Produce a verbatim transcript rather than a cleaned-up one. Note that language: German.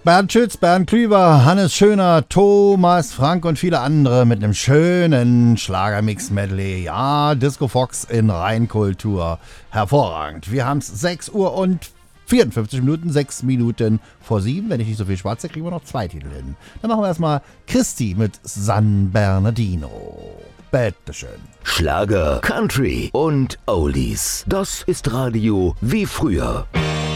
Bernd Schütz, Bernd Klüver, Hannes Schöner, Thomas Frank und viele andere mit einem schönen Schlagermix-Medley. Ja, Disco Fox in Reinkultur. Hervorragend. Wir haben es sechs Uhr und vierundfünfzig Minuten, sechs Minuten vor sieben. Wenn ich nicht so viel schwatze, kriegen wir noch zwei Titel hin. Dann machen wir erstmal Christi mit San Bernardino. Bitteschön. Schlager, Country und Oldies. Das ist Radio wie früher.